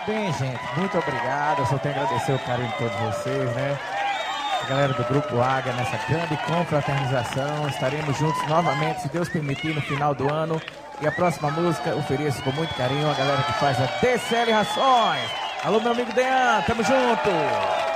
Bem, gente, muito obrigado. Eu só tenho a agradecer o carinho de todos vocês, né? A galera do Grupo Águia nessa grande confraternização. Estaremos juntos novamente, se Deus permitir, no final do ano. E a próxima música ofereço com muito carinho a galera que faz a DCL Rações. Alô, meu amigo Dean, tamo junto!